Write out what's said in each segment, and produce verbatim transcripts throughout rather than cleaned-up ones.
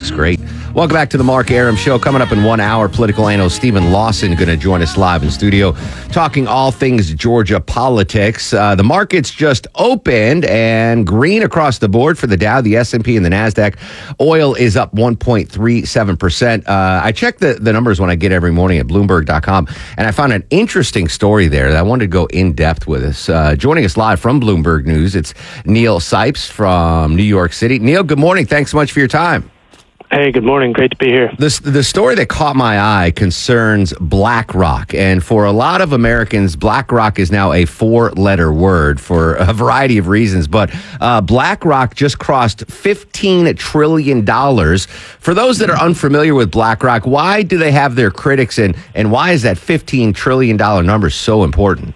looks great. Welcome back to the Mark Arum Show. Coming up in one hour, political analyst Stephen Lawson going to join us live in studio, talking all things Georgia politics. Uh, the markets just opened and green across the board for the Dow, the S and P, and the NASDAQ. Oil is up one point three seven percent. Uh, I check the, the numbers when I get every morning at Bloomberg dot com, and I found an interesting story there that I wanted to go in depth with us. Uh, joining us live from Bloomberg News, it's Neil Sipes from New York City. Neil, good morning. Thanks so much for your time. Hey, good morning. Great to be here. The, the story that caught my eye concerns BlackRock. And for a lot of Americans, BlackRock is now a four-letter word for a variety of reasons. But uh, BlackRock just crossed fifteen trillion dollars. For those that are unfamiliar with BlackRock, why do they have their critics, and, and why is that fifteen trillion dollars number so important?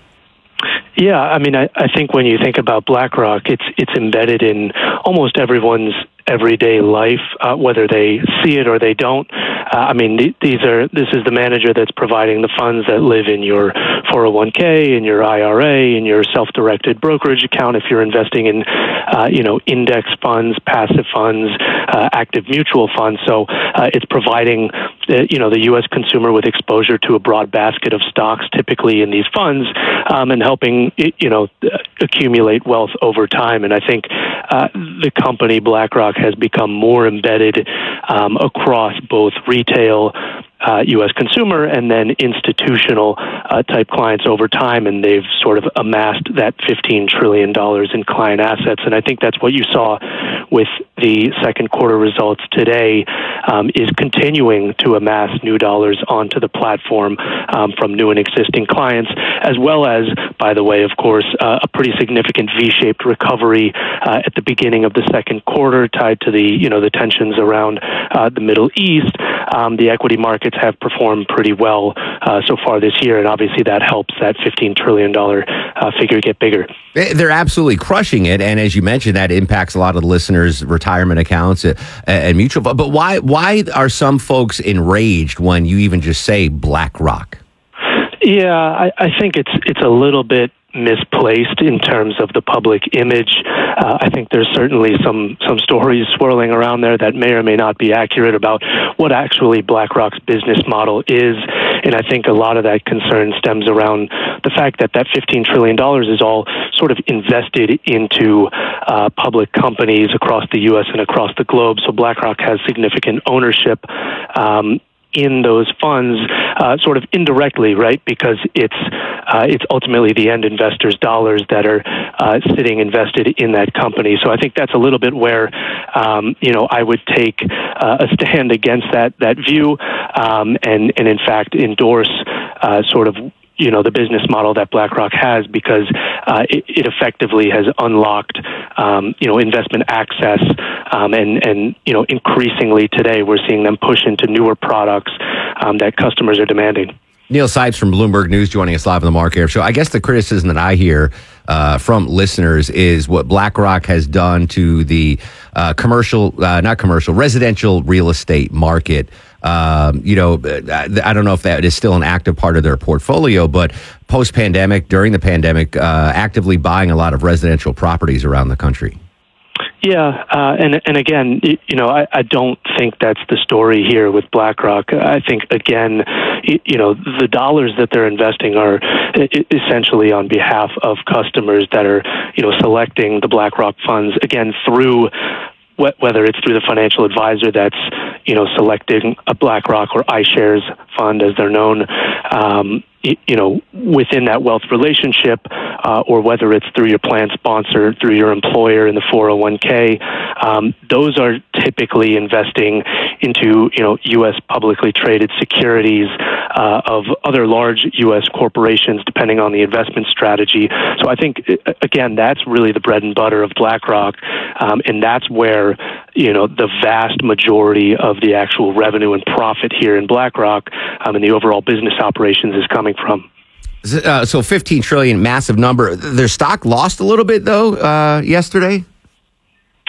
Yeah, I mean, I, I think when you think about BlackRock, it's it's embedded in almost everyone's everyday life, uh, whether they see it or they don't. Uh, I mean, th- these are this is the manager that's providing the funds that live in your four oh one k, in your I R A, in your self-directed brokerage account. If you're investing in, uh, you know, index funds, passive funds, uh, active mutual funds, so uh, it's providing, the, you know, the U S consumer with exposure to a broad basket of stocks, typically in these funds, um, and helping, you know, accumulate wealth over time. And I think uh, the company BlackRock has become more embedded um, across both retail, uh, U S consumer, and then institutional uh, type clients over time, and they've sort of amassed that fifteen trillion dollars in client assets. And I think that's what you saw with the second quarter results today, um, is continuing to amass new dollars onto the platform um, from new and existing clients, as well as, by the way, of course, uh, a pretty significant V-shaped recovery uh, at the beginning of the second quarter, tied to the, you know, the tensions around uh, the Middle East. Um, the equity markets have performed pretty well uh, so far this year, and obviously that helps that fifteen trillion dollars uh, figure get bigger. They're absolutely crushing it, and as you mentioned, that impacts a lot of the listeners' retirement accounts and, and mutual. But why why are some folks enraged when you even just say BlackRock? Yeah, I, I think it's it's a little bit misplaced in terms of the public image. Uh, I think there's certainly some some stories swirling around there that may or may not be accurate about what actually BlackRock's business model is. And I think a lot of that concern stems around the fact that that fifteen trillion dollars is all sort of invested into uh, public companies across the U S and across the globe. So BlackRock has significant ownership um, in those funds, uh, sort of indirectly, right? Because it's uh, it's ultimately the end investors' dollars that are uh, sitting invested in that company. So I think that's a little bit where um, you know I would take uh, a stand against that that view, um, and and in fact endorse uh, sort of, you know, the business model that BlackRock has, because uh, it, it effectively has unlocked, um, you know, investment access, um, and and you know, increasingly today we're seeing them push into newer products um, that customers are demanding. Neil Sipes from Bloomberg News joining us live on the Mark Arum Show. I guess the criticism that I hear uh, from listeners is what BlackRock has done to the uh, commercial, uh, not commercial, residential real estate market. Um, you know, I don't know if that is still an active part of their portfolio, but post-pandemic, during the pandemic, uh, actively buying a lot of residential properties around the country. Yeah, uh, and and again, you know, I, I don't think that's the story here with BlackRock. I think, again, you know, the dollars that they're investing are essentially on behalf of customers that are, you know, selecting the BlackRock funds, again, through whether it's through the financial advisor that's, you know, selecting a BlackRock or iShares fund, as they're known, um, you know, within that wealth relationship, uh, or whether it's through your plan sponsor, through your employer in the four oh one k. Um, those are typically investing into, you know, U S publicly traded securities uh, of other large U S corporations, depending on the investment strategy. So I think, again, that's really the bread and butter of BlackRock, um, and that's where, you know, the vast majority of the actual revenue and profit here in BlackRock um, and the overall business operations is coming from. Uh, so fifteen trillion, massive number. Their stock lost a little bit though uh, yesterday.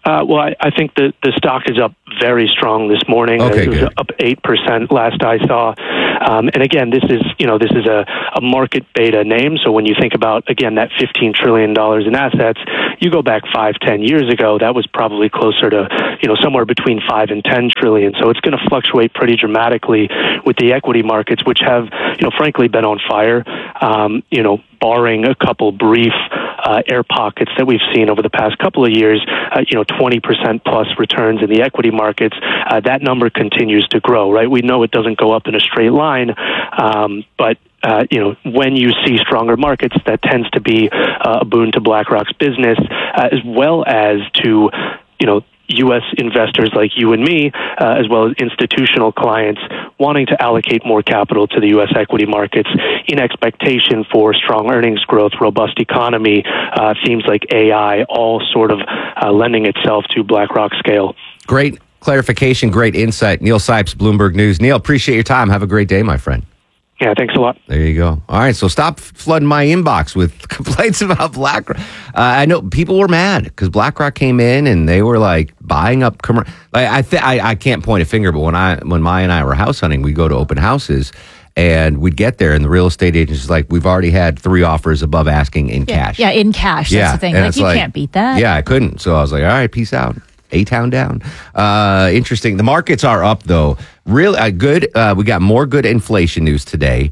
Uh, well, I, I think the, the stock is up very strong this morning. Okay, it was good. up eight percent last I saw. Um, and again, this is, you know, this is a, a market beta name. So when you think about, again, that fifteen trillion dollars in assets, you go back five, ten years ago, that was probably closer to, you know, somewhere between five and ten trillion. So it's going to fluctuate pretty dramatically with the equity markets, which have, you know, frankly been on fire, um, you know, barring a couple brief uh, air pockets that we've seen over the past couple of years, uh, you know, twenty percent plus returns in the equity markets. Uh, that number continues to grow, right? We know it doesn't go up in a straight line, um, but Uh, you know, when you see stronger markets, that tends to be uh, a boon to BlackRock's business, uh, as well as to, you know, U S investors like you and me, uh, as well as institutional clients wanting to allocate more capital to the U S equity markets in expectation for strong earnings growth, robust economy, uh, themes like A I, all sort of uh, lending itself to BlackRock scale. Great clarification, great insight. Neil Sipes, Bloomberg News. Neil, appreciate your time. Have a great day, my friend. Yeah, thanks a lot. There you go. All right, so stop flooding my inbox with complaints about BlackRock. Uh, I know people were mad because BlackRock came in and they were like buying up. Com- like I, th- I I can't point a finger, but when I when Maya and I were house hunting, we go to open houses and we'd get there, and the real estate agent is like, "We've already had three offers above asking in Yeah, cash." yeah, in cash. That's Yeah, the thing. and Like it's you like- can't beat that. Yeah, I couldn't. So I was like, all right, peace out. A-town down. Uh, interesting. The markets are up, though. Really uh, good. Uh, we got more good inflation news today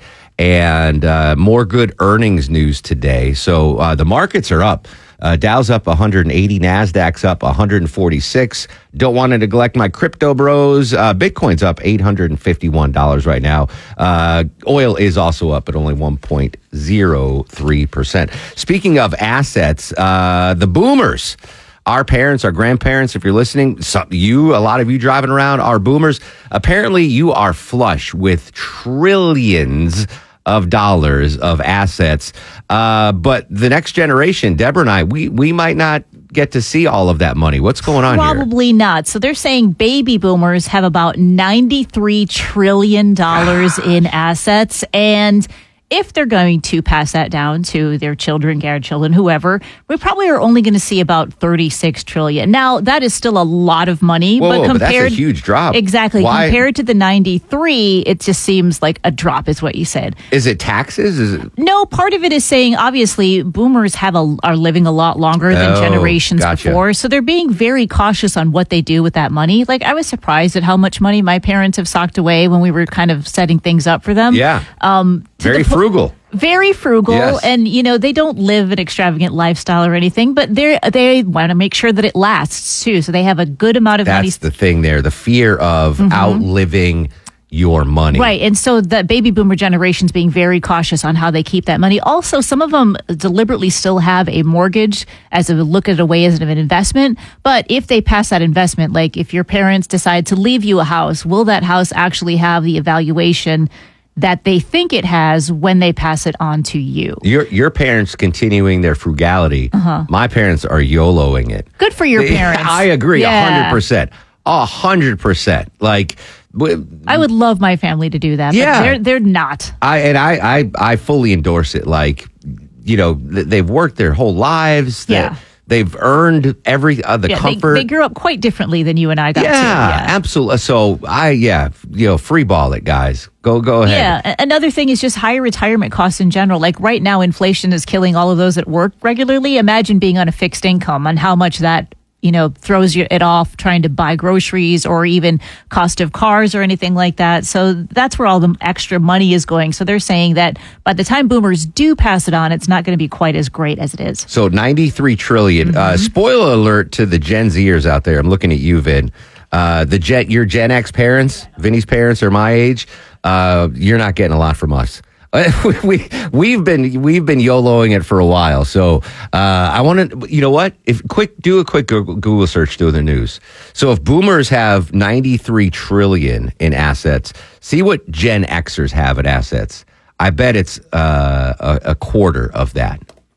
and uh, more good earnings news today. So uh, the markets are up. Uh, Dow's up one hundred eighty. NASDAQ's up one hundred forty-six. Don't want to neglect my crypto bros. Uh, Bitcoin's up eight hundred fifty-one dollars right now. Uh, oil is also up at only one point zero three percent. Speaking of assets, uh, the boomers, our parents, our grandparents, if you're listening, some, you, a lot of you driving around are boomers. Apparently, you are flush with trillions of dollars of assets. Uh, but the next generation, Deborah and I, we, we might not get to see all of that money. What's going on here? Probably not. So they're saying baby boomers have about ninety-three trillion dollars in assets. And if they're going to pass that down to their children, grandchildren, whoever, we probably are only going to see about thirty-six trillion. Now, that is still a lot of money, Whoa, but whoa, but compared that's a huge drop. Exactly. Why? Compared to the ninety-three, it just seems like a drop is what you said. Is it taxes? Is it? No, part of it is saying obviously boomers have a are living a lot longer than Oh, generations gotcha. before, so they're being very cautious on what they do with that money. Like I was surprised at how much money my parents have socked away when we were kind of setting things up for them. Yeah. Um, to Very the po- frugal. Very frugal, Yes. and you know they don't live an extravagant lifestyle or anything, but they they want to make sure that it lasts too. So they have a good amount of money. That's the thing there. The fear of outliving your money. Right. And so the baby boomer generation's being very cautious on how they keep that money. Also, some of them deliberately still have a mortgage as a look at it away as an investment. But if they pass that investment, like if your parents decide to leave you a house, will that house actually have the evaluation that they think it has when they pass it on to you? Your your parents continuing their frugality. My parents are YOLOing it. Good for your parents. I agree, a Yeah. hundred percent, a hundred percent. Like, w- I would love my family to do that. Yeah. But they're, they're not. I and I, I I fully endorse it. Like, you know, th- they've worked their whole lives. That Yeah. they've earned every uh, the Yeah, they, comfort. they grew up quite differently than you and I got yeah, to. Yeah. absolutely. So I, yeah, you know, free ball it, guys. Go, go ahead. Yeah. a- Another thing is just higher retirement costs in general. Like right now, inflation is killing all of those that work regularly. Imagine being on a fixed income and how much that, you know, throws you it off trying to buy groceries or even cost of cars or anything like that. So that's where all the extra money is going. So they're saying that by the time boomers do pass it on, it's not going to be quite as great as it is. So ninety-three trillion. Uh, Mm-hmm. spoiler alert to the Gen Zers out there. I'm looking at you, Vin. Uh, the Gen, your Gen X parents, Vinny's parents are my age. Uh, you're not getting a lot from us. we we've been we've been YOLOing it for a while. So uh, I want to, you know what? If quick, do a quick Google, Google search through the news. So if boomers have ninety-three trillion in assets, see what Gen Xers have in assets. I bet it's uh, a, a quarter of that.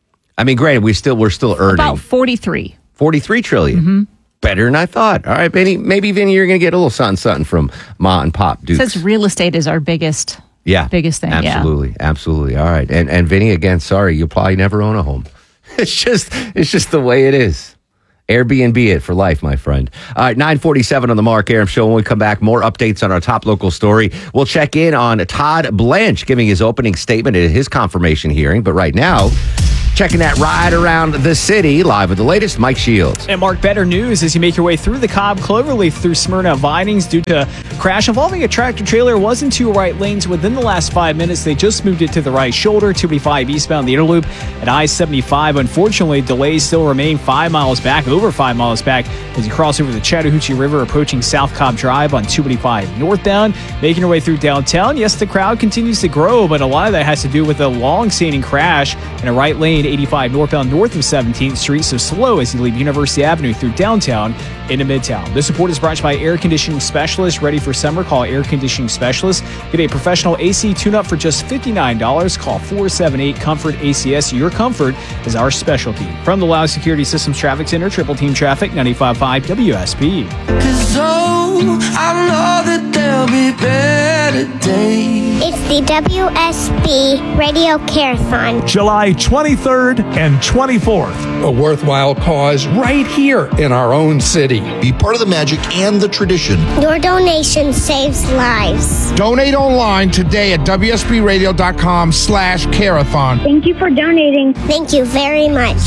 I mean, granted, we still we're still earning About forty-three. forty-three trillion. Mm-hmm. Better than I thought. All right, Vinny. Maybe Vinny, you're going to get a little something, something from Ma and Pop Dukes. Says real estate is our biggest. Yeah, biggest thing, yeah. Absolutely, absolutely. All right, and and Vinny, again, sorry, you'll probably never own a home. It's just it's just the way it is. Airbnb it for life, my friend. All right, nine forty-seven on the Mark Arum Show. When we come back, more updates on our top local story. We'll check in on Todd Blanche giving his opening statement at his confirmation hearing. But right now, checking that ride around the city, live with the latest, Mike Shields. And Mark, better news as you make your way through the Cobb Cloverleaf through Smyrna Vinings due to a crash involving a tractor trailer. Was in two right lanes within the last five minutes. They just moved it to the right shoulder. two eighty-five eastbound the inner loop at I seventy-five. Unfortunately, delays still remain five miles back, over five miles back as you cross over the Chattahoochee River approaching South Cobb Drive on two eighty-five northbound. Making your way through downtown. Yes, the crowd continues to grow, but a lot of that has to do with a long-standing crash in a right lane eighty-five northbound north of seventeenth Street, so slow as you leave University Avenue through downtown into Midtown. This report is brought to you by Air Conditioning Specialist. Ready for summer? Call Air Conditioning Specialist. Get a professional A C tune-up for just fifty-nine dollars. Call four seven eight, COMFORT A C S. Your comfort is our specialty. From the Loud Security Systems Traffic Center, Triple Team Traffic, ninety-five point five W S P. Cause oh, I know that there'll be better days. It's the W S B Radio Carathon. July twenty-third and twenty-fourth. A worthwhile cause right here in our own city. Be part of the magic and the tradition. Your donation saves lives. Donate online today at W S B radio dot com slash carathon. Thank you for donating. Thank you very much.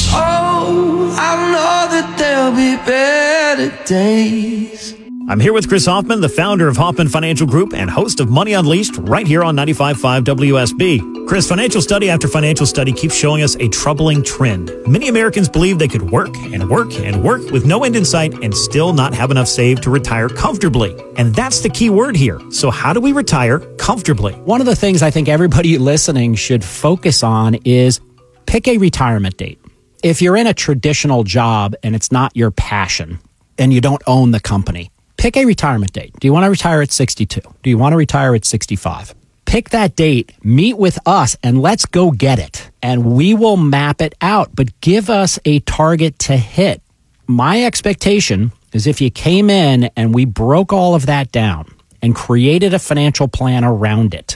Oh, I know that there'll be better days. I'm here with Chris Hoffman, the founder of Hoffman Financial Group and host of Money Unleashed right here on ninety-five point five W S B. Chris, financial study after financial study keeps showing us a troubling trend. Many Americans believe they could work and work and work with no end in sight and still not have enough saved to retire comfortably. And that's the key word here. So how do we retire comfortably? One of the things I think everybody listening should focus on is pick a retirement date. If you're in a traditional job and it's not your passion and you don't own the company, pick a retirement date. Do you want to retire at sixty-two? Do you want to retire at sixty-five? Pick that date, meet with us, and let's go get it. And we will map it out, but give us a target to hit. My expectation is if you came in and we broke all of that down and created a financial plan around it,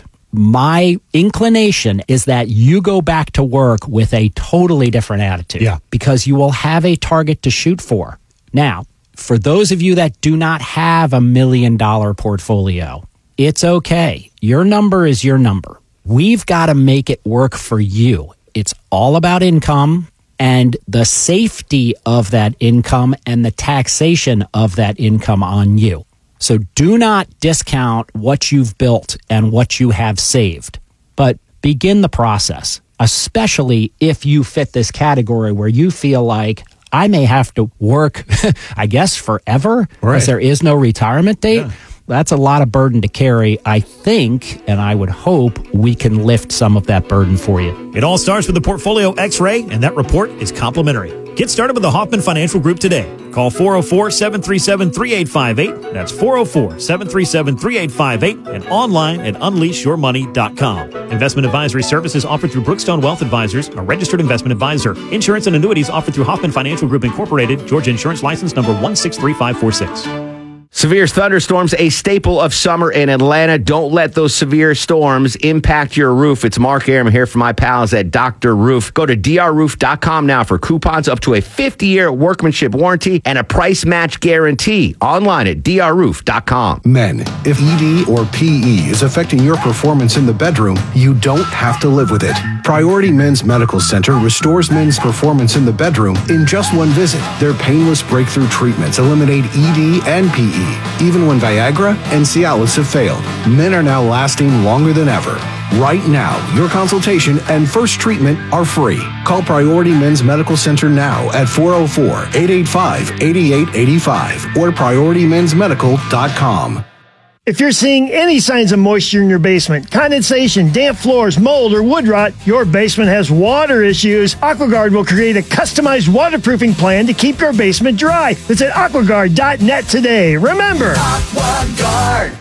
my inclination is that you go back to work with a totally different attitude. Yeah. Because you will have a target to shoot for. Now, for those of you that do not have a million dollar portfolio, it's okay. Your number is your number. We've got to make it work for you. It's all about income and the safety of that income and the taxation of that income on you. So do not discount what you've built and what you have saved, but begin the process, especially if you fit this category where you feel like I may have to work, I guess, forever, because Right. there is no retirement date. Yeah. That's a lot of burden to carry. I think, and I would hope, we can lift some of that burden for you. It all starts with the Portfolio X-Ray, and that report is complimentary. Get started with the Hoffman Financial Group today. Call four oh four, seven three seven, three eight five eight. That's four oh four, seven three seven, three eight five eight and online at unleash your money dot com. Investment advisory services offered through Brookstone Wealth Advisors, a registered investment advisor. Insurance and annuities offered through Hoffman Financial Group Incorporated, Georgia Insurance License number one six three five four six. Severe thunderstorms, a staple of summer in Atlanta. Don't let those severe storms impact your roof. It's Mark Arum here from my pals at Doctor Roof. Go to D R roof dot com now for coupons up to a fifty-year workmanship warranty and a price match guarantee. Online at D R roof dot com. Men, if E D or P E is affecting your performance in the bedroom, you don't have to live with it. Priority Men's Medical Center restores men's performance in the bedroom in just one visit. Their painless breakthrough treatments eliminate E D and P E. Even when Viagra and Cialis have failed, men are now lasting longer than ever. Right now, your consultation and first treatment are free. Call Priority Men's Medical Center now at four oh four, eight eight five, eight eight eight five or priority men's medical dot com. If you're seeing any signs of moisture in your basement, condensation, damp floors, mold, or wood rot, your basement has water issues, AquaGuard will create a customized waterproofing plan to keep your basement dry. Visit aquaguard dot net today. Remember, AquaGuard.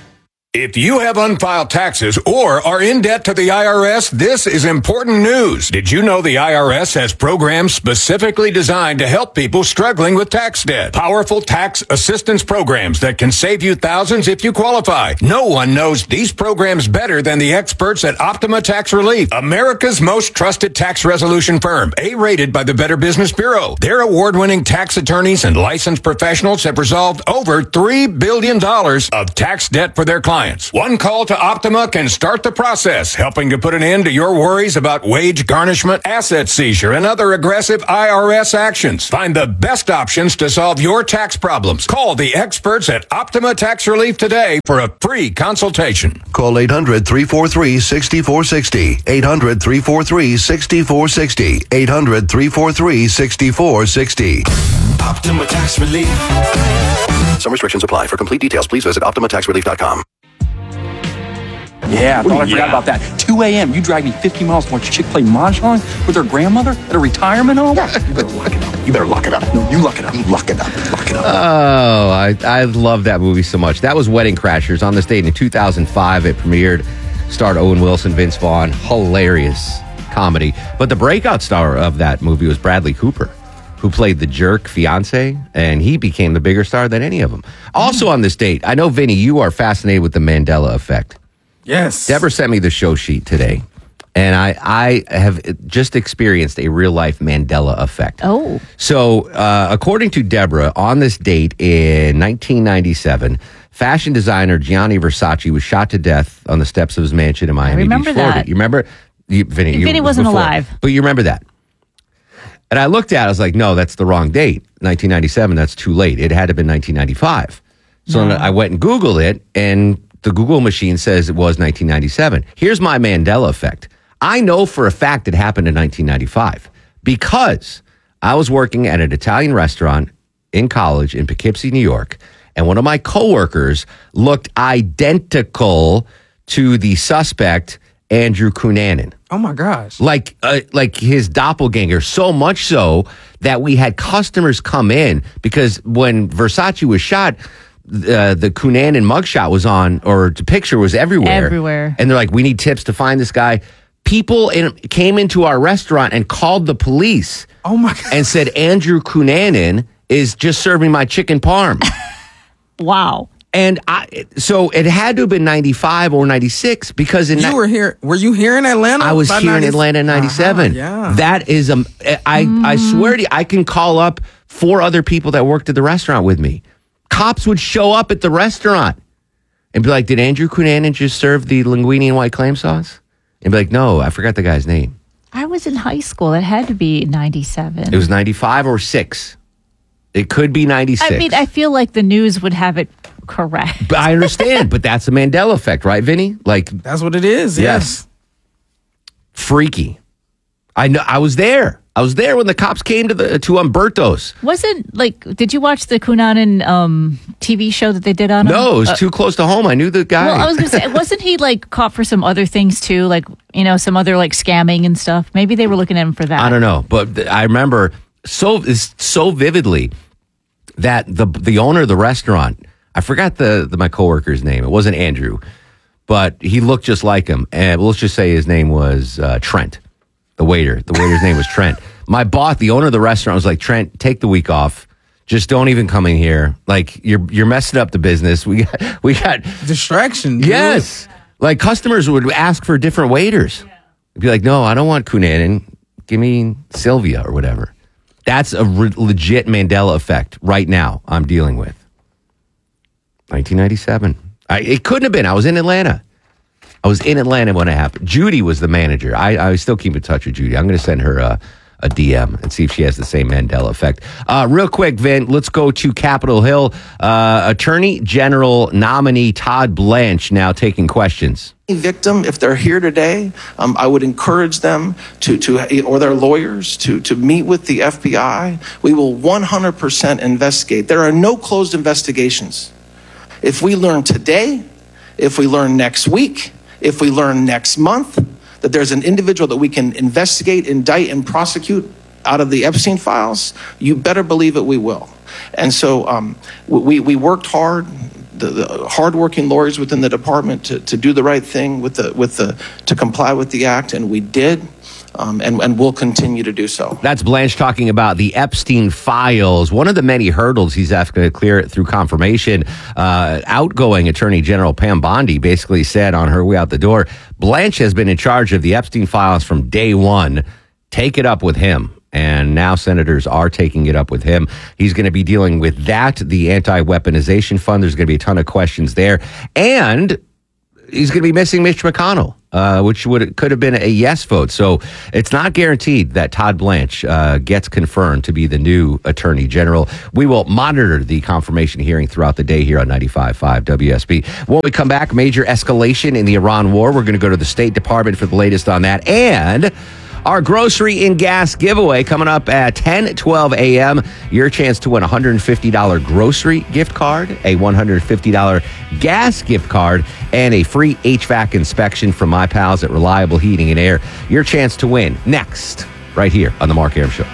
If you have unfiled taxes or are in debt to the I R S, this is important news. Did you know the I R S has programs specifically designed to help people struggling with tax debt? Powerful tax assistance programs that can save you thousands if you qualify. No one knows these programs better than the experts at Optima Tax Relief, America's most trusted tax resolution firm, A-rated by the Better Business Bureau. Their award-winning tax attorneys and licensed professionals have resolved over three billion dollars of tax debt for their clients. One call to Optima can start the process, helping to put an end to your worries about wage garnishment, asset seizure, and other aggressive I R S actions. Find the best options to solve your tax problems. Call the experts at Optima Tax Relief today for a free consultation. Call eight hundred, three four three, six four six zero. eight hundred, three four three, six four six zero. eight hundred, three four three, six four six zero. Optima Tax Relief. Some restrictions apply. For complete details, please visit optima tax relief dot com. Yeah, I thought I Yeah. forgot about that. two a.m., you drag me fifty miles to watch Chick-fil-A Mahjong with her grandmother at a retirement home? You better lock it up. You better lock it up. No, you lock it up. You lock it up. Lock it up. Oh, I, I love that movie so much. That was Wedding Crashers on this date in two thousand five. It premiered, starred Owen Wilson, Vince Vaughn. Hilarious comedy. But the breakout star of that movie was Bradley Cooper, who played the jerk fiance, and he became the bigger star than any of them. Also on this date, I know, Vinny, you are fascinated with the Mandela effect. Yes. Deborah sent me the show sheet today, and I, I have just experienced a real-life Mandela effect. Oh. So, uh, according to Deborah, on this date in nineteen ninety-seven, fashion designer Gianni Versace was shot to death on the steps of his mansion in Miami remember Beach, Florida. that. You remember? You, Vinny, you- Vinny wasn't before. alive. But you remember that. And I looked at it, I was like, no, that's the wrong date. nineteen ninety-seven, that's too late. It had to have been nineteen ninety-five. So No. I went and Googled it, and the Google machine says it was nineteen ninety-seven. Here's my Mandela effect. I know for a fact it happened in nineteen ninety-five because I was working at an Italian restaurant in college in Poughkeepsie, New York, and one of my coworkers looked identical to the suspect, Andrew Cunanan. Oh my gosh. Like, uh, like his doppelganger, so much so that we had customers come in because when Versace was shot, uh, the Cunanan mugshot was on, or the picture was everywhere. Everywhere. And they're like, we need tips to find this guy. People in, came into our restaurant and called the police. Oh my God. And said, Andrew Cunanan is just serving my chicken parm. Wow. And I, so it had to have been ninety-five or ninety-six because in You ni- were here. Were you here in Atlanta? I was by here in ninety Atlanta in ninety-seven. Uh-huh, yeah. That is um, I I swear to you, I can call up four other people that worked at the restaurant with me. Cops would show up at the restaurant and be like, "Did Andrew Cunanan just serve the linguine and white clam sauce?" And be like, "No, I forgot the guy's name." I was in high school. It had to be ninety-seven. It was ninety-five or six. It could be ninety-six. I mean, I feel like the news would have it correct. But I understand, but that's the Mandela effect, right, Vinny? Like That's what it is. Yes. Yes. freaky. I know. I was there. I was there when the cops came to the to Umberto's. Wasn't like? Did you watch the Cunanan um, T V show that they did on him? No, it was Uh, too close to home. I knew the guy. Well, I was going to say, wasn't he like caught for some other things too? Like, you know, some other like scamming and stuff. Maybe they were looking at him for that. I don't know, but th- I remember so it's so vividly that the the owner of the restaurant, I forgot the, the my coworker's name. It wasn't Andrew, but he looked just like him. And let's just say his name was uh, Trent, the waiter. The waiter's name was Trent. My boss, the owner of the restaurant, was like, Trent, take the week off. Just don't even come in here. Like you're you're messing up the business. We got we got distraction. dude. Yes, like customers would ask for different waiters. Be like, no, I don't want Cunanan. Give me Sylvia or whatever. That's a re- legit Mandela effect right now I'm dealing with. nineteen ninety-seven. I, it couldn't have been. I was in Atlanta. I was in Atlanta when it happened. Judy was the manager. I, I still keep in touch with Judy. I'm going to send her a, a D M and see if she has the same Mandela effect. Uh, real quick, Vin, let's go to Capitol Hill. Uh, Attorney General nominee Todd Blanche now taking questions. Victim, if they're here today, um, I would encourage them to, to, or their lawyers to, to meet with the F B I. We will one hundred percent investigate. There are no closed investigations. If we learn today, if we learn next week, if we learn next month that there's an individual that we can investigate, indict, and prosecute out of the Epstein files, you better believe it, we will. And so um, we, we worked hard. the, the hardworking lawyers within the department to, to do the right thing with the with the to comply with the act, and we did. Um, and, and we'll continue to do so. That's Blanche talking about the Epstein files. One of the many hurdles he's having to clear through confirmation. Uh, outgoing Attorney General Pam Bondi basically said on her way out the door, Blanche has been in charge of the Epstein files from day one. Take it up with him. And now senators are taking it up with him. He's going to be dealing with that, the anti-weaponization fund. There's going to be a ton of questions there. And he's going to be missing Mitch McConnell, uh, which would could have been a yes vote. So it's not guaranteed that Todd Blanche uh, gets confirmed to be the new Attorney General. We will monitor the confirmation hearing throughout the day here on ninety-five point five W S B. When we come back, major escalation in the Iran war. We're going to go to the State Department for the latest on that. And our grocery and gas giveaway coming up at ten twelve a.m. Your chance to win a one hundred fifty dollars grocery gift card, a one hundred fifty dollars gas gift card, and a free H V A C inspection from my pals at Reliable Heating and Air. Your chance to win next, right here on The Mark Arum Show.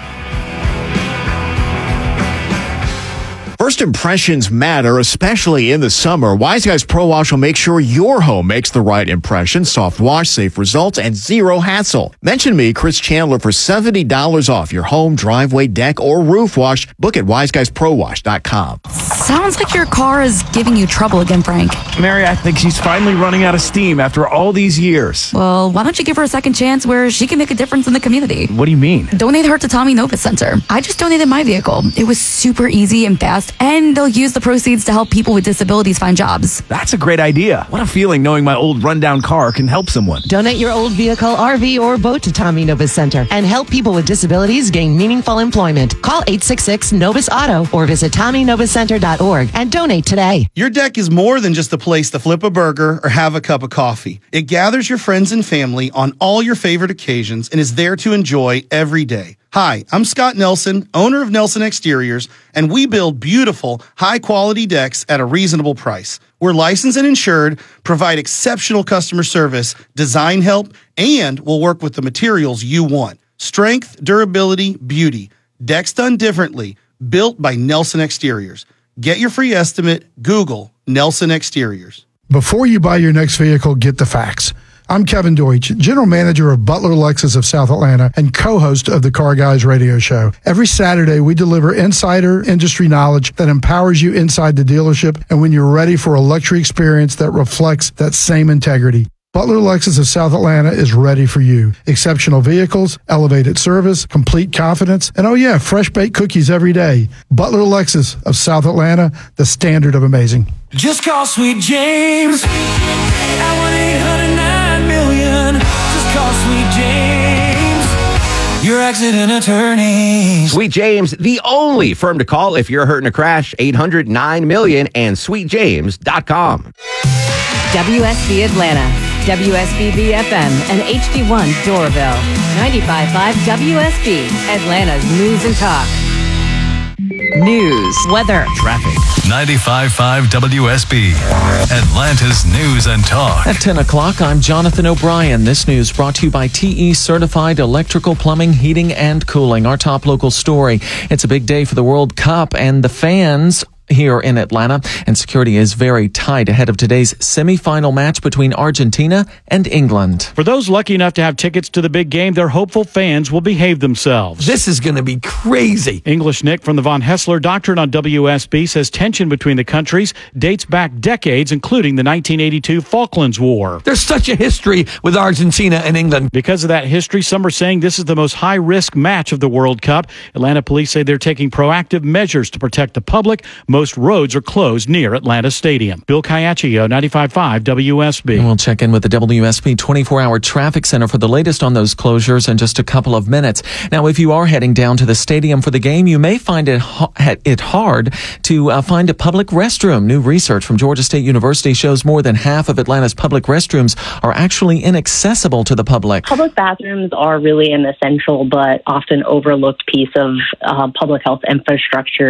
First impressions matter, especially in the summer. Wise Guys Pro Wash will make sure your home makes the right impression. Soft wash, safe results, and zero hassle. Mention me, Chris Chandler, for seventy dollars off your home, driveway, deck, or roof wash. Book at wise guys pro wash dot com. Sounds like your car is giving you trouble again, Frank. Mary, I think she's finally running out of steam after all these years. Well, why don't you give her a second chance where she can make a difference in the community? What do you mean? Donate her to Tommy Novus Center. I just donated my vehicle. It was super easy and fast, and they'll use the proceeds to help people with disabilities find jobs. That's a great idea. What a feeling knowing my old rundown car can help someone. Donate your old vehicle, R V, or boat to Tommy Novus Center and help people with disabilities gain meaningful employment. Call eight six six Novus Auto or visit tommy novus center dot org and donate today. Your deck is more than just a place to flip a burger or have a cup of coffee. It gathers your friends and family on all your favorite occasions and is there to enjoy every day. Hi, I'm Scott Nelson, owner of Nelson Exteriors, and we build beautiful, high-quality decks at a reasonable price. We're licensed and insured, provide exceptional customer service, design help, and we'll work with the materials you want. Strength, durability, beauty. Decks done differently. Built by Nelson Exteriors. Get your free estimate. Google Nelson Exteriors. Before you buy your next vehicle, get the facts. I'm Kevin Deutsch, General Manager of Butler Lexus of South Atlanta and co-host of the Car Guys radio show. Every Saturday, we deliver insider industry knowledge that empowers you inside the dealership and when you're ready for a luxury experience that reflects that same integrity. Butler Lexus of South Atlanta is ready for you. Exceptional vehicles, elevated service, complete confidence, and oh yeah, fresh baked cookies every day. Butler Lexus of South Atlanta, the standard of amazing. Just call Sweet James at one eight hundred nine million. Just call Sweet James, your accident attorney. Sweet James, the only firm to call if you're hurt in a crash. eight hundred nine million and sweet james dot com. W S B Atlanta, W S B B F M, and H D one Doraville. ninety-five point five W S B, Atlanta's news and talk. News, weather, traffic. ninety-five point five W S B, Atlanta's news and talk. At ten o'clock, I'm Jonathan O'Brien. This news brought to you by T E Certified Electrical Plumbing, Heating, and Cooling. Our top local story. It's a big day for the World Cup, and the fans here in Atlanta, and security is very tight ahead of today's semifinal match between Argentina and England. For those lucky enough to have tickets to the big game, their hopeful fans will behave themselves. This is going to be crazy. English Nick from the Von Hessler Doctrine on W S B says tension between the countries dates back decades, including the nineteen eighty-two Falklands War. There's such a history with Argentina and England. Because of that history, some are saying this is the most high-risk match of the World Cup. Atlanta police say they're taking proactive measures to protect the public. Most roads are closed near Atlanta Stadium. Bill Caiaccio, ninety-five point five W S B. And we'll check in with the W S B twenty-four hour traffic center for the latest on those closures in just a couple of minutes. Now, if you are heading down to the stadium for the game, you may find it, ha- it hard to uh, find a public restroom. New research from Georgia State University shows more than half of Atlanta's public restrooms are actually inaccessible to the public. Public bathrooms are really an essential but often overlooked piece of uh, public health infrastructure.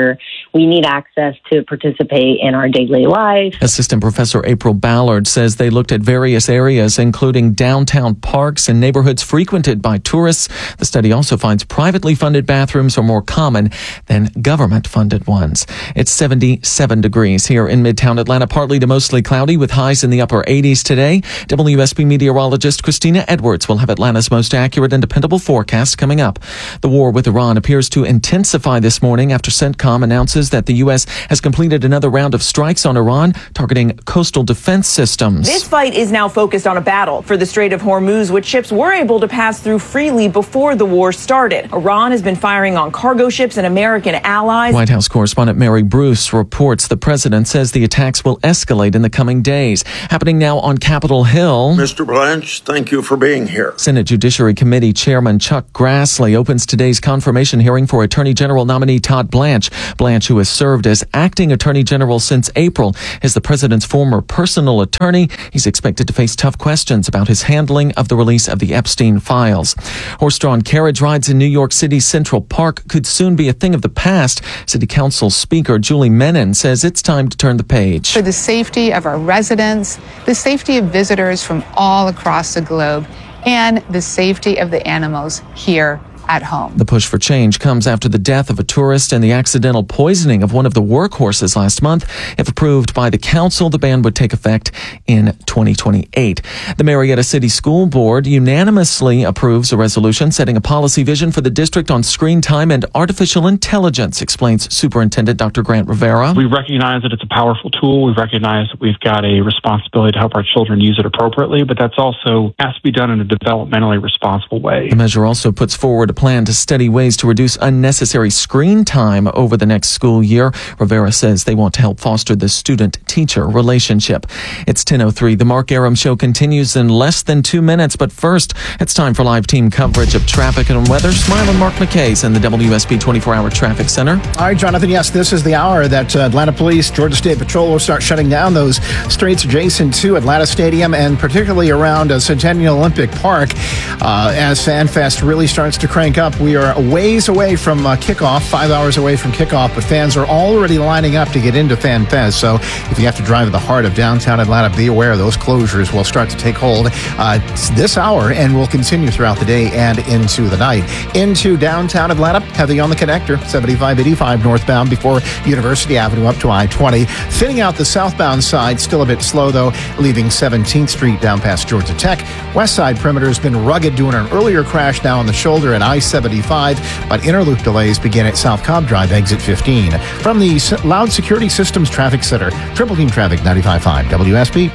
we need access to participate in our daily life. Assistant Professor April Ballard says they looked at various areas, including downtown parks and neighborhoods frequented by tourists. The study also finds privately funded bathrooms are more common than government-funded ones. It's seventy-seven degrees here in Midtown Atlanta, partly to mostly cloudy with highs in the upper eighties today. W S B meteorologist Christina Edwards will have Atlanta's most accurate and dependable forecast coming up. The war with Iran appears to intensify this morning after CENTCOM announces that the U S has completed another round of strikes on Iran targeting coastal defense systems. This fight is now focused on a battle for the Strait of Hormuz, which ships were able to pass through freely before the war started. Iran has been firing on cargo ships and American allies. White House correspondent Mary Bruce reports the president says the attacks will escalate in the coming days. Happening now on Capitol Hill. Mister Blanche, thank you for being here. Senate Judiciary Committee Chairman Chuck Grassley opens today's confirmation hearing for Attorney General nominee Todd Blanche. Blanche, who has served as acting Attorney General since April, is the president's former personal attorney. He's expected to face tough questions about his handling of the release of the Epstein files. Horse-drawn carriage rides in New York City's Central Park could soon be a thing of the past. City Council Speaker Julie Menin says it's time to turn the page. For the safety of our residents, the safety of visitors from all across the globe, and the safety of the animals here at home. The push for change comes after the death of a tourist and the accidental poisoning of one of the workhorses last month. If approved by the council, the ban would take effect in twenty twenty-eight. The Marietta City School Board unanimously approves a resolution setting a policy vision for the district on screen time and artificial intelligence, explains Superintendent Doctor Grant Rivera. We recognize that it's a powerful tool. We recognize that we've got a responsibility to help our children use it appropriately, but that's also has to be done in a developmentally responsible way. The measure also puts forward a plan to study ways to reduce unnecessary screen time over the next school year. Rivera says they want to help foster the student-teacher relationship. It's ten oh three. The Mark Arum Show continues in less than two minutes, but first, it's time for live team coverage of traffic and weather. Smile and Mark McKay's in the W S B twenty-four hour Traffic Center. All right, Jonathan, yes, this is the hour that uh, Atlanta Police, Georgia State Patrol will start shutting down those streets adjacent to Atlanta Stadium and particularly around uh, Centennial Olympic Park uh, as FanFest really starts to crank up. We are a ways away from uh, kickoff, five hours away from kickoff, but fans are already lining up to get into FanFest. So if you have to drive to the heart of downtown Atlanta, be aware those closures will start to take hold uh, this hour and will continue throughout the day and into the night. Into downtown Atlanta, heavy on the connector, seventy-five eighty-five northbound before University Avenue up to I twenty. Thinning out the southbound side, still a bit slow though, leaving seventeenth Street down past Georgia Tech. West side perimeter has been rugged, doing an earlier crash now on the shoulder at I seventy-five, but interloop delays begin at South Cobb Drive, exit fifteen. From the Loud Security Systems Traffic Center, Triple Team Traffic ninety-five point five W S B.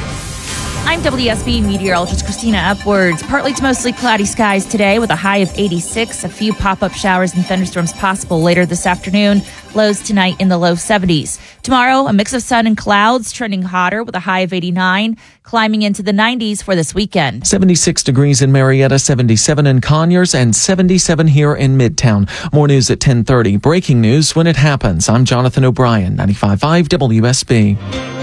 I'm W S B meteorologist Christina Upwards. Partly to mostly cloudy skies today with a high of eighty-six. A few pop-up showers and thunderstorms possible later this afternoon. Lows tonight in the low seventies. Tomorrow, a mix of sun and clouds, trending hotter with a high of eighty-nine, climbing into the nineties for this weekend. seventy-six degrees in Marietta, seventy-seven in Conyers, and seventy-seven here in Midtown. More news at ten thirty. Breaking news when it happens. I'm Jonathan O'Brien, ninety-five point five W S B.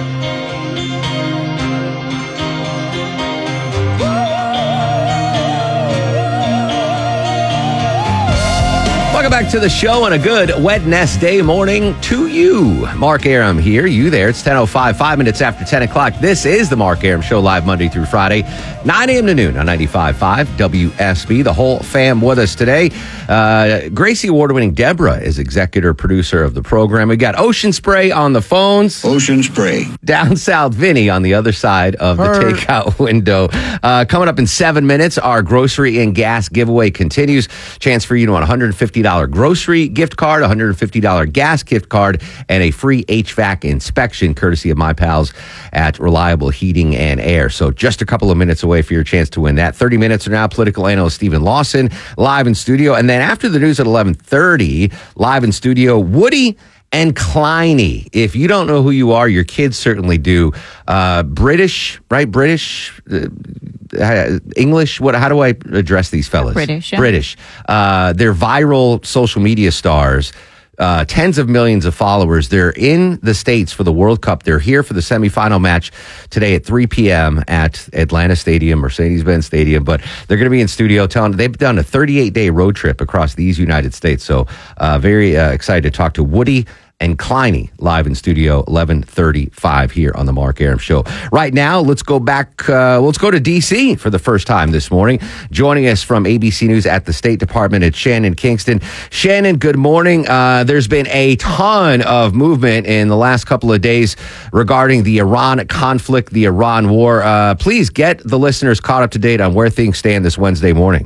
Welcome back to the show and a good Wednesday morning to you. Mark Arum here, you there. It's ten oh five, five minutes after ten o'clock. This is the Mark Arum Show, live Monday through Friday, nine a.m. to noon on ninety-five point five W S B. The whole fam with us today. Uh, Gracie Award-winning Deborah is executive producer of the program. We got Ocean Spray on the phones. Ocean Spray. Down South Vinny on the other side of the Her. takeout window. Uh, coming up in seven minutes, our grocery and gas giveaway continues. Chance for you to win a one hundred fifty dollars grocery gift card, a one hundred fifty dollars gas gift card, and a free H V A C inspection courtesy of my pals at Reliable Heating and Air. So just a couple of minutes away for your chance to win that. thirty minutes from now, political analyst Stephen Lawson live in studio. And then after the news at eleven thirty, live in studio, Woody and Kleiny. If you don't know who you are, your kids certainly do. Uh, British, right? British, uh, English. What? How do I address these fellas? British, yeah. British. Uh, they're viral social media stars. Uh, tens of millions of followers. They're in the States for the World Cup. They're here for the semifinal match today at three p.m. at Atlanta Stadium, Mercedes-Benz Stadium. But they're going to be in studio telling, they've done a thirty-eight day road trip across these United States. So uh, very uh, excited to talk to Woody and Kleiny live in studio, eleven thirty-five here on the Mark Arum Show. Right now, let's go back. Uh, let's go to D C for the first time this morning. Joining us from A B C News at the State Department, it's Shannon Kingston. Shannon, good morning. Uh, there's been a ton of movement in the last couple of days regarding the Iran conflict, the Iran war. Uh, please get the listeners caught up to date on where things stand this Wednesday morning.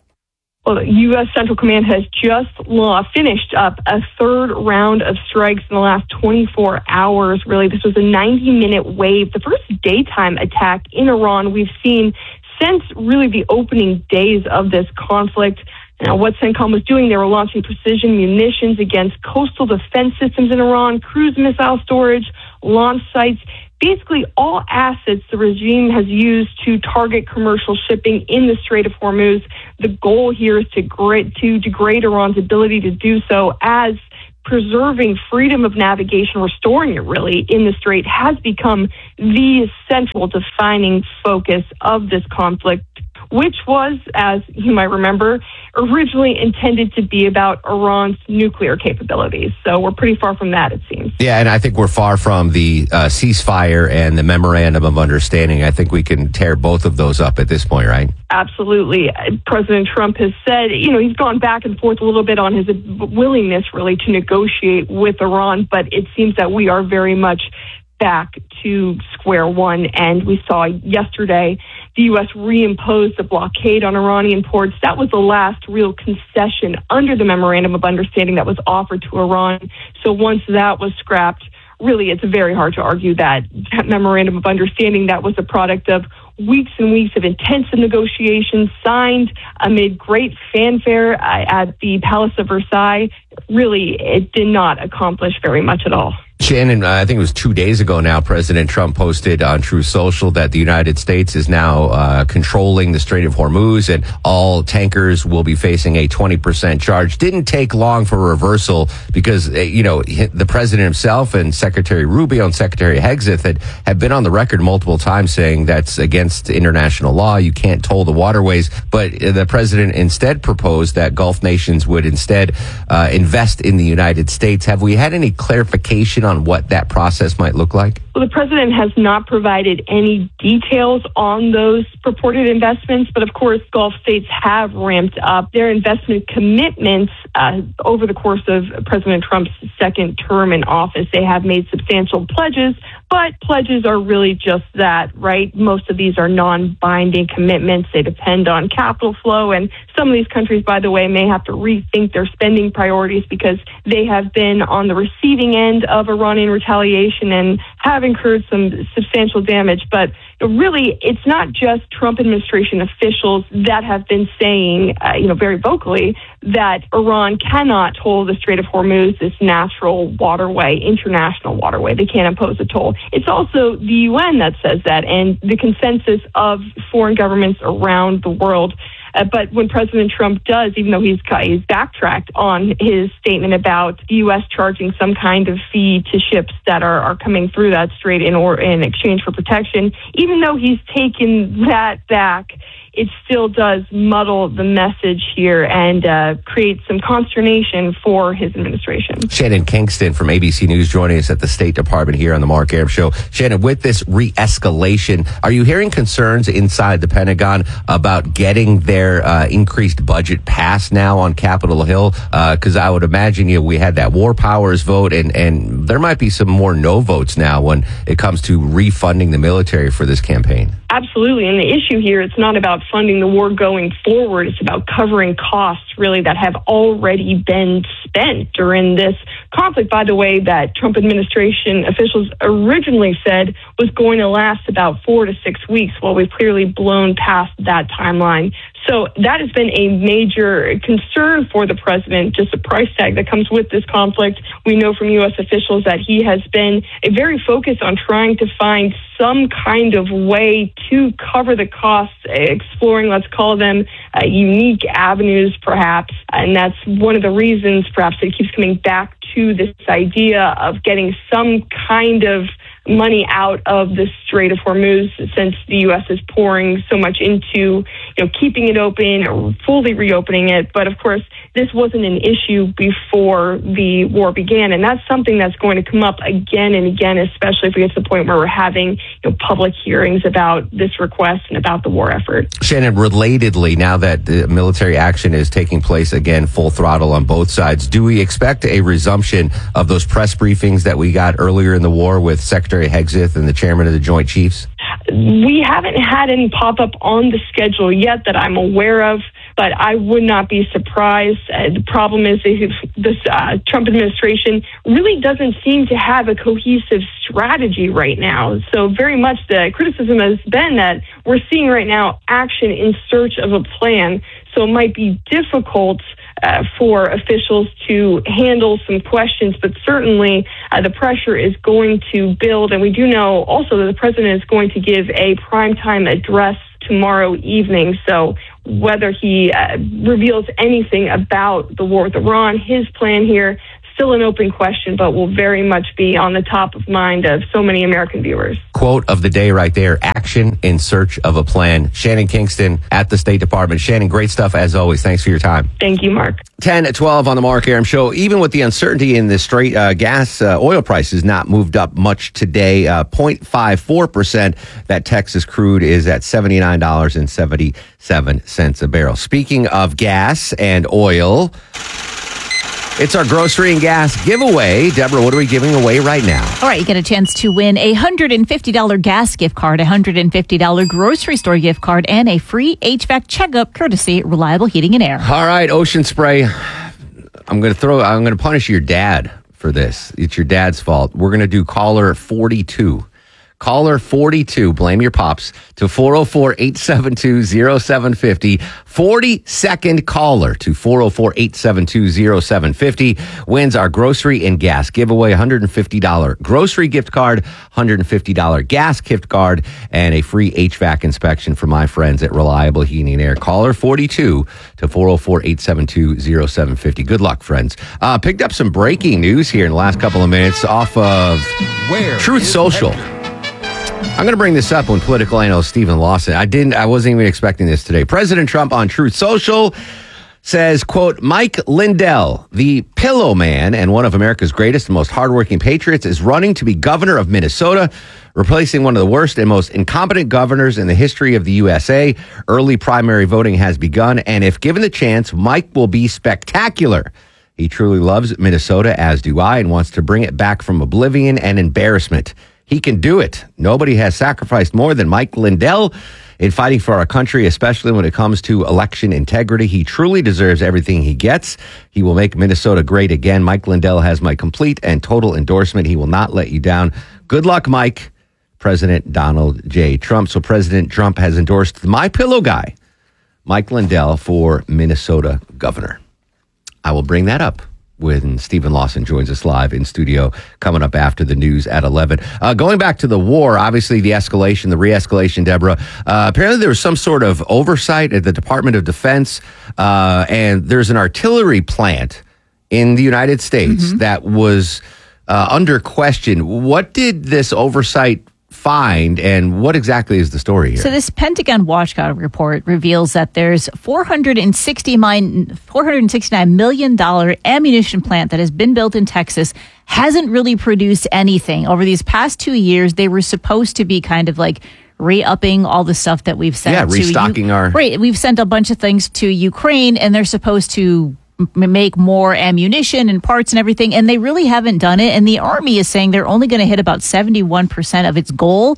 Well, the U S. Central Command has just uh, finished up a third round of strikes in the last twenty-four hours. Really, this was a ninety-minute wave, the first daytime attack in Iran we've seen since really the opening days of this conflict. Now, what CENTCOM was doing, they were launching precision munitions against coastal defense systems in Iran, cruise missile storage, launch sites, basically all assets the regime has used to target commercial shipping in the Strait of Hormuz. The goal here is to, gra- to degrade Iran's ability to do so, as preserving freedom of navigation, restoring it really in the Strait, has become the central defining focus of this conflict, which was, as you might remember, originally intended to be about Iran's nuclear capabilities. So we're pretty far from that, it seems. Yeah, and I think we're far from the uh, ceasefire and the memorandum of understanding. I think we can tear both of those up at this point, right? Absolutely. President Trump has said, you know, he's gone back and forth a little bit on his willingness really to negotiate with Iran, but it seems that we are very much back to square one. And we saw yesterday the U S reimposed a blockade on Iranian ports. That was the last real concession under the memorandum of understanding that was offered to Iran. So once that was scrapped, really it's very hard to argue that that memorandum of understanding that was a product of weeks and weeks of intensive negotiations signed amid great fanfare at the Palace of Versailles. Really, it did not accomplish very much at all. Shannon, I think it was two days ago now, President Trump posted on Truth Social that the United States is now uh, controlling the Strait of Hormuz and all tankers will be facing a twenty percent charge. Didn't take long for a reversal because, you know, the president himself and Secretary Rubio and Secretary Hegseth had, had been on the record multiple times saying that's against international law. You can't toll the waterways. But the president instead proposed that Gulf nations would instead uh, invest in the United States. Have we had any clarification on on what that process might look like? Well, the president has not provided any details on those purported investments, but of course, Gulf states have ramped up their investment commitments uh, over the course of President Trump's second term in office. They have made substantial pledges, but pledges are really just that, right? Most of these are non-binding commitments. They depend on capital flow, and some of these countries, by the way, may have to rethink their spending priorities because they have been on the receiving end of Iranian retaliation and have incurred some substantial damage. But really, it's not just Trump administration officials that have been saying, uh, you know, very vocally that Iran cannot toll the Strait of Hormuz, this natural waterway, international waterway. They can't impose a toll. It's also the U N that says that, and the consensus of foreign governments around the world. Uh, but when President Trump does, even though he's, he's backtracked on his statement about the U S charging some kind of fee to ships that are, are coming through that strait in or in exchange for protection, even though he's taken that back, it still does muddle the message here and uh, create some consternation for his administration. Shannon Kingston from A B C News joining us at the State Department here on the Mark Arum Show. Shannon, with this re-escalation, are you hearing concerns inside the Pentagon about getting their uh, increased budget passed now on Capitol Hill? Because uh, I would imagine you know, we had that War Powers vote, and, and there might be some more no votes now when it comes to refunding the military for this campaign. Absolutely. And the issue here, it's not about funding the war going forward. It's about covering costs, really, that have already been spent during this conflict, by the way, that Trump administration officials originally said was going to last about four to six weeks. Well, we've clearly blown past that timeline. So that has been a major concern for the president, just the price tag that comes with this conflict. We know from U S officials that he has been very focused on trying to find some kind of way to cover the costs, exploring, let's call them, uh, unique avenues, perhaps. And that's one of the reasons, perhaps, that he keeps coming back to this idea of getting some kind of money out of the Strait of Hormuz, since the U S is pouring so much into, you know, keeping it open or fully reopening it. But of course, this wasn't an issue before the war began. And that's something that's going to come up again and again, especially if we get to the point where we're having you know, public hearings about this request and about the war effort. Shannon, relatedly, now that the military action is taking place again, full throttle on both sides, do we expect a resumption of those press briefings that we got earlier in the war with Secretary Hegseth and the chairman of the Joint Chiefs? We haven't had any pop up on the schedule yet that I'm aware of, but I would not be surprised. Uh, the problem is that this uh, Trump administration really doesn't seem to have a cohesive strategy right now. So very much the criticism has been that we're seeing right now action in search of a plan. So it might be difficult uh, for officials to handle some questions, but certainly uh, the pressure is going to build. And we do know also that the president is going to give a primetime address tomorrow evening. So whether he uh, reveals anything about the war with Iran, his plan here, still an open question, but will very much be on the top of mind of so many American viewers. Quote of the day right there, action in search of a plan. Shannon Kingston at the State Department. Shannon, great stuff as always. Thanks for your time. Thank you, Mark. ten at twelve on the Mark Arum Show. Even with the uncertainty in the straight uh, gas, uh, oil prices not moved up much today. Uh, zero point five four percent. That Texas crude is at seventy-nine dollars and seventy-seven cents a barrel. Speaking of gas and oil, it's our grocery and gas giveaway. Deborah, what are we giving away right now? All right, you get a chance to win a one hundred fifty dollars gas gift card, a one hundred fifty dollars grocery store gift card, and a free H V A C checkup courtesy Reliable Heating and Air. All right, Ocean Spray. I'm going to throw, I'm going to punish your dad for this. It's your dad's fault. We're going to do caller forty-two. Caller forty-two, blame your pops, to four oh four, eight seven two, oh seven five oh. forty-second caller to four oh four, eight seven two, oh seven five oh wins our grocery and gas giveaway, one hundred fifty dollars grocery gift card, one hundred fifty dollars gas gift card, and a free H V A C inspection from my friends at Reliable Heating and Air. Caller forty-two to four oh four, eight seven two, oh seven five oh. Good luck, friends. Uh, picked up some breaking news here in the last couple of minutes off of Where Truth Social. Headed? I'm going to bring this up when political analyst Stephen Lawson. I didn't. I wasn't even expecting this today. President Trump on Truth Social says, quote, Mike Lindell, the pillow man and one of America's greatest and most hardworking patriots, is running to be governor of Minnesota, replacing one of the worst and most incompetent governors in the history of the U S A. Early primary voting has begun, and if given the chance, Mike will be spectacular. He truly loves Minnesota, as do I, and wants to bring it back from oblivion and embarrassment. He can do it. Nobody has sacrificed more than Mike Lindell in fighting for our country, especially when it comes to election integrity. He truly deserves everything he gets. He will make Minnesota great again. Mike Lindell has my complete and total endorsement. He will not let you down. Good luck, Mike. President Donald J. Trump. So President Trump has endorsed my pillow guy, Mike Lindell, for Minnesota governor. I will bring that up when Stephen Lawson joins us live in studio coming up after the news at eleven. Uh, going back to the war, obviously the escalation, the re-escalation, Deborah, uh, apparently there was some sort of oversight at the Department of Defense, uh, and there's an artillery plant in the United States mm-hmm. that was uh, under question. What did this oversight find, and what exactly is the story here? So this Pentagon Watchdog report reveals that there's four hundred sixty-nine million dollars ammunition plant that has been built in Texas, hasn't really produced anything. Over these past two years, they were supposed to be kind of like re-upping all the stuff that we've sent yeah, to restocking U- our... Right, we've sent a bunch of things to Ukraine, and they're supposed to make more ammunition and parts and everything, and they really haven't done it. And the Army is saying they're only going to hit about seventy-one percent of its goal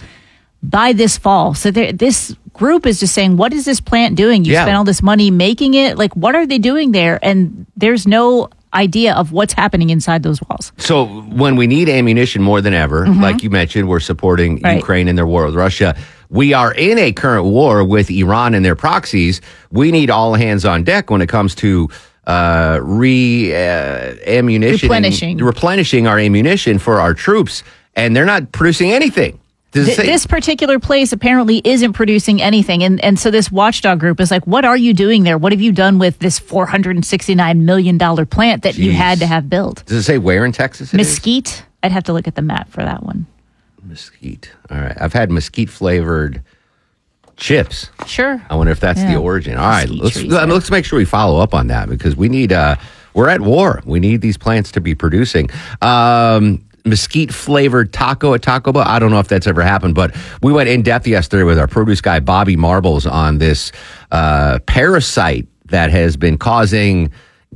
by this fall. So this group is just saying, what is this plant doing? You yeah. spent all this money making it. Like, what are they doing there? And there's no idea of what's happening inside those walls. So when we need ammunition more than ever, mm-hmm. like you mentioned, we're supporting right. Ukraine in their war with Russia. We are in a current war with Iran and their proxies. We need all hands on deck when it comes to uh, re uh, ammunition, replenishing. replenishing our ammunition for our troops, and they're not producing anything. Th- this particular place apparently isn't producing anything, and and so this watchdog group is like, what are you doing there? What have you done with this four hundred sixty-nine million dollars plant that Jeez. you had to have built? Does it say where in Texas it Mesquite? Is? I'd have to look at the map for that one. Mesquite. All right. I've had mesquite flavored chips. Sure. I wonder if that's Yeah. the origin. All right, let's trees, uh, let's make sure we follow up on that because we need. Uh, we're at war. We need these plants to be producing. Um, mesquite flavored taco at Taco Bell. I don't know if that's ever happened, but we went in depth yesterday with our produce guy Bobby Marbles on this uh, parasite that has been causing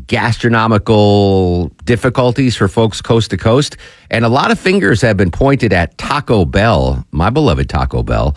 gastronomical difficulties for folks coast to coast, and a lot of fingers have been pointed at Taco Bell, my beloved Taco Bell.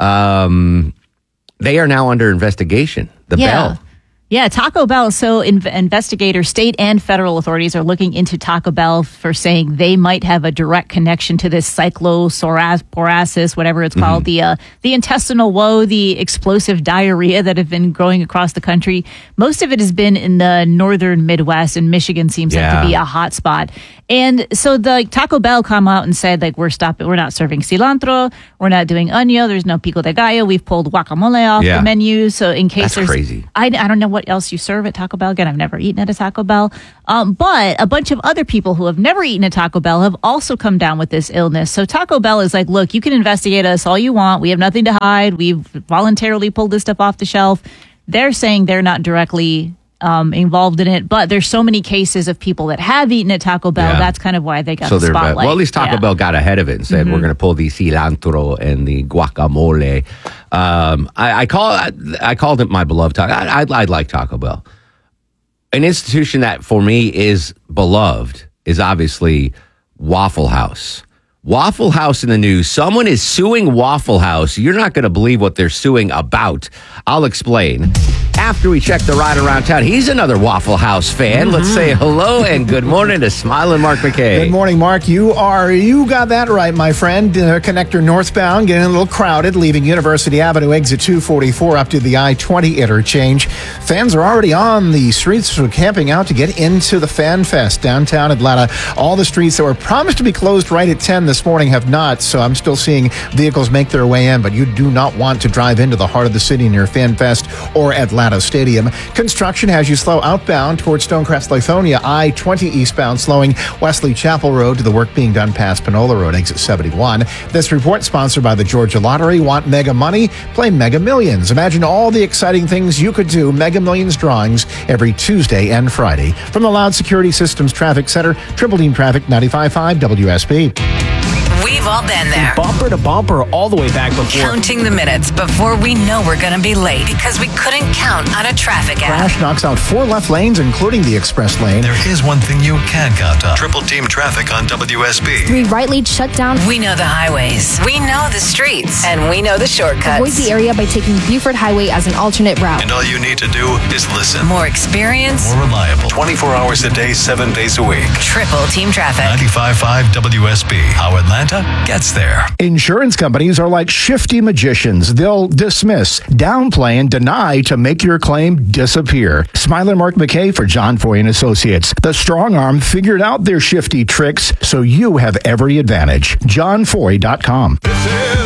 Um, they are now under investigation. The Yeah. Bell. Yeah, Taco Bell. So inv- investigators, state and federal authorities are looking into Taco Bell for saying they might have a direct connection to this cyclosporasis, whatever it's called, the uh, the intestinal woe, the explosive diarrhea that have been growing across the country. Most of it has been in the northern Midwest, and Michigan seems like Yeah. to be a hot spot. And so the like, Taco Bell come out and said, like, we're stopping, we're not serving cilantro, we're not doing onion, there's no pico de gallo, we've pulled guacamole off Yeah. the menu. So in case That's there's, crazy. I, I don't know what else you serve at Taco Bell. Again, I've never eaten at a Taco Bell. Um, but a bunch of other people who have never eaten at Taco Bell have also come down with this illness. So Taco Bell is like, look, you can investigate us all you want. We have nothing to hide. We've voluntarily pulled this stuff off the shelf. They're saying they're not directly um, involved in it, but there's so many cases of people that have eaten at Taco Bell. Yeah. That's kind of why they got So the they're spotlight. well. At least Taco Yeah. Bell got ahead of it and said Mhm. we're going to pull the cilantro and the guacamole. Um, I, I call I, I called it my beloved taco. I, I, I like Taco Bell. An institution that for me is beloved is obviously Waffle House. Waffle House in the news. Someone is suing Waffle House. You're not going to believe what they're suing about. I'll explain. After we check the ride around town, he's another Waffle House fan. Let's say hello and good morning to Smiling Mark McKay. Good morning, Mark. You are, you got that right, my friend. Uh, connector northbound, getting a little crowded, leaving University Avenue, exit two forty-four up to the I twenty interchange. Fans are already on the streets, so camping out to get into the Fan Fest downtown Atlanta. All the streets that were promised to be closed right at ten this morning have not, so I'm still seeing vehicles make their way in, but you do not want to drive into the heart of the city near Fan Fest or Atlanta Stadium. Construction has you slow outbound towards Stonecrest, Lithonia, I twenty eastbound, slowing Wesley Chapel Road to the work being done past Panola Road, exit seventy-one. This report sponsored by the Georgia Lottery. Want mega money? Play Mega Millions. Imagine all the exciting things you could do. Mega Millions drawings every Tuesday and Friday. From the Loud Security Systems Traffic Center, Triple Team Traffic ninety-five point five W S B. We've all been there. Bumper to bumper all the way back before. Counting the minutes before we know we're going to be late because we couldn't count on a traffic app. Crash knocks out four left lanes, including the express lane. There is one thing you can count on. Triple Team Traffic on W S B. Three right lanes shut down. We know the highways. We know the streets. And we know the shortcuts. Avoid the area by taking Buford Highway as an alternate route. And all you need to do is listen. More experience. More reliable. twenty-four hours a day, seven days a week. Triple Team Traffic. ninety-five point five W S B. How Atlanta gets there. Insurance companies are like shifty magicians. They'll dismiss, downplay, and deny to make your claim disappear. Smiler Mark McKay for John Foy and Associates. The strong arm figured out their shifty tricks, so you have every advantage. john foy dot com. This is